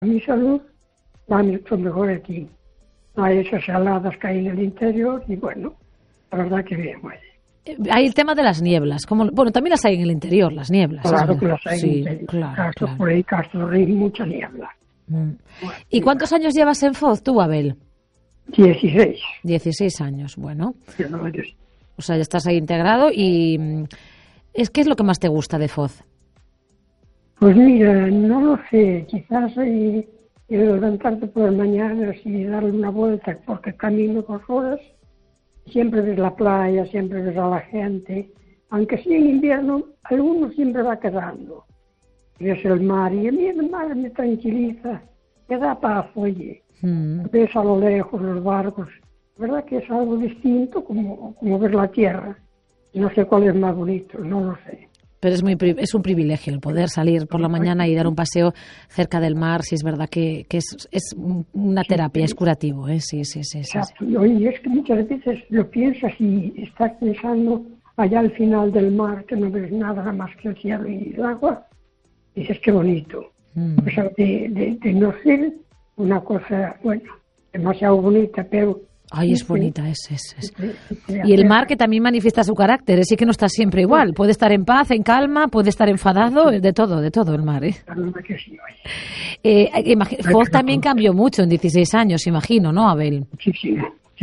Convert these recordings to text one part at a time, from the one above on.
mi salud va mucho mejor aquí. No hay esas heladas que hay en el interior y bueno, la verdad que bien, güey. Hay el tema de las nieblas. Bueno, también las hay en el interior, las nieblas. Claro que las hay en el Sí, interior. claro. Por ahí Castro Rey, mucha niebla. Bueno, ¿y cuántos años llevas en Foz tú, Abel? 16. 16 años, bueno. Sí, no, yo sí. O sea, ya estás ahí integrado y... ¿Qué es lo que más te gusta de Foz? Pues mira, no lo sé, quizás el levantarte por las mañanas y darle una vuelta, porque camino 2 horas, siempre ves la playa, siempre ves a la gente, aunque sí en invierno, alguno siempre va quedando. Ves el mar y a mí el mar me tranquiliza, me da paz, oye. Ves a lo lejos los barcos, verdad que es algo distinto como ver la tierra. No sé cuál es más bonito, no lo sé. Pero es un privilegio el poder salir por la mañana y dar un paseo cerca del mar, si es verdad que es una terapia, es curativo, ¿eh? Sí. Exacto. Oye, es que muchas veces lo piensas y estás pensando allá al final del mar, que no ves nada más que el cielo y el agua, y dices qué bonito. A pesar de no ser una cosa, bueno, demasiado bonita, pero... Ay, es bonita, es. Y el mar que también manifiesta su carácter, sí que no está siempre igual. Puede estar en paz, en calma, puede estar enfadado, de todo el mar, ¿eh? Que sí, oye. Foz también cambió mucho en 16 años, imagino, ¿no, Abel? Sí.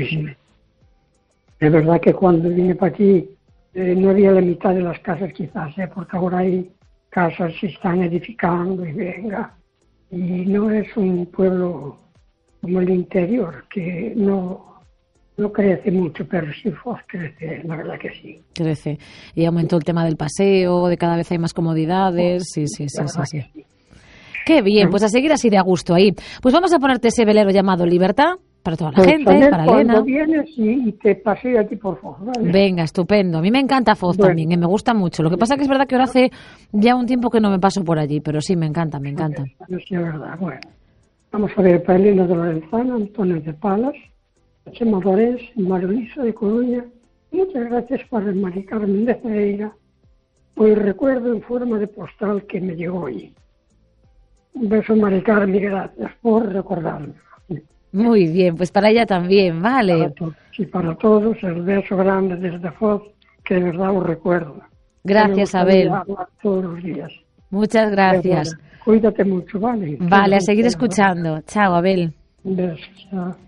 Es verdad que cuando vine para aquí no había la mitad de las casas quizás, porque ahora hay casas se están edificando y venga. Y no es un pueblo como el interior, que no crece mucho, pero sí Foz crece, la verdad que sí. Crece. Y aumentó el tema del paseo, de cada vez hay más comodidades. Sí. Qué bien, pues a seguir así de a gusto ahí. Pues vamos a ponerte ese velero llamado Libertad, para toda la gente, para Elena. Cuando vienes y te paseo aquí por Foz, ¿vale? Venga, estupendo. A mí me encanta Foz también, me gusta mucho. Lo que pasa que es verdad que ahora hace ya un tiempo que no me paso por allí, pero sí, me encanta. Sí, es verdad, bueno. Vamos a ver para Elena de Lorenzana, Antonio de Palas, Chema Dorés, Mario Luisa de Coruña. Muchas gracias para Mari Carmen de Ferreira por el recuerdo en forma de postal que me llegó hoy. Un beso, Mari Carmen, gracias por recordarme. Muy bien, pues para ella también, vale. Para todos, el beso grande desde Foz, que de verdad os recuerdo. Gracias, Abel. Todos los días. Muchas gracias. Cuídate mucho, ¿vale? Vale, a seguir escuchando. Chao, Abel. Un beso, chao.